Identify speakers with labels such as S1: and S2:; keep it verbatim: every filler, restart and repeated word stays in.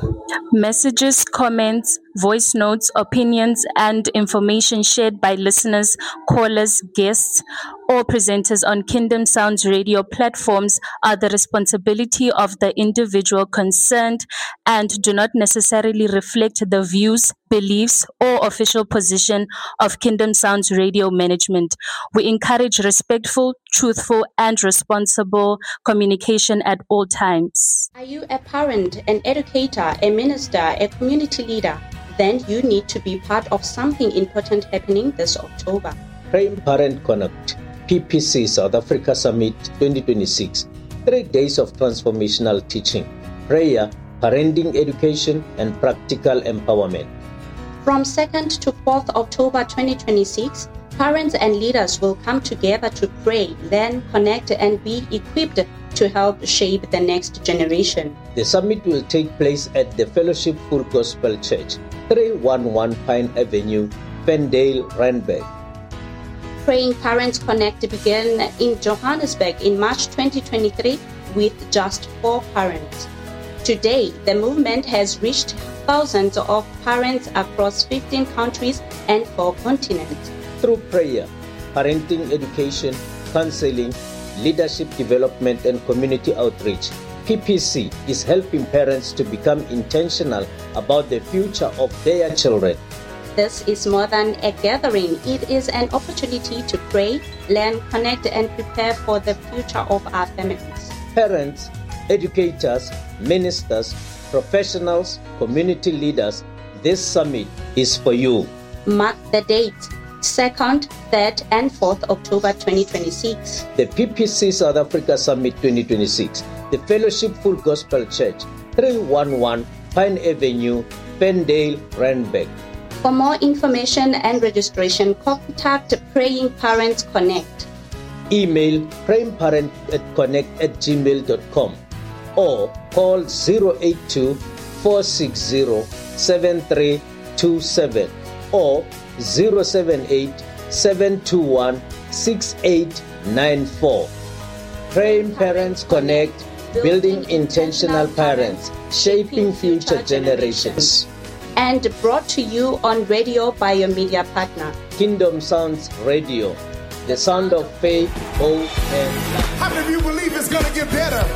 S1: Messages, comments, voice notes, opinions, and information shared by listeners, callers, guests, or presenters on Kingdom Sounds radio platforms are the responsibility of the individual concerned and do not necessarily reflect the views, beliefs, or official position of Kingdom Sounds radio management. We encourage respectful, truthful, and responsible communication at all times.
S2: Are you a parent, an educator, a minister, a community leader? Then you need to be part of something important happening this October.
S3: Praying Parent Connect, P P C South Africa Summit twenty twenty-six. Three days of transformational teaching, prayer, parenting education, and practical empowerment.
S2: From second to fourth October twenty twenty-six, parents and leaders will come together to pray, learn, connect, and be equipped to help shape the next generation.
S3: The summit will take place at the Fellowship Full Gospel Church, three eleven Pine Avenue, Vendale, Randburg.
S2: Praying Parents Connect began in Johannesburg in March twenty twenty-three with just four parents. Today, the movement has reached thousands of parents across fifteen countries and four continents.
S3: Through prayer, parenting education, counseling, leadership development, and community outreach, P P C is helping parents to become intentional about the future of their children.
S2: This is more than a gathering. It is an opportunity to pray, learn, connect, and prepare for the future of our families.
S3: Parents, educators, ministers, professionals, community leaders, this summit is for you.
S2: Mark the dates, second, third, and fourth October twenty twenty-six.
S3: The P P C South Africa Summit twenty twenty-six. The Fellowship Full Gospel Church, three eleven Pine Avenue, Vendale, Randburg.
S2: For more information and registration, contact Praying Parents Connect.
S3: Email prayingparent at connect at gmail dot com or call zero eight two, four six zero, seven three two seven or zero seven eight, seven two one, six eight nine four. Praying Parents Connect, building intentional parents, shaping future generations.
S2: And brought to you on radio by your media partner,
S3: Kingdom Sounds Radio, the sound of faith, hope, and love.
S4: How many of you believe it's going to get better?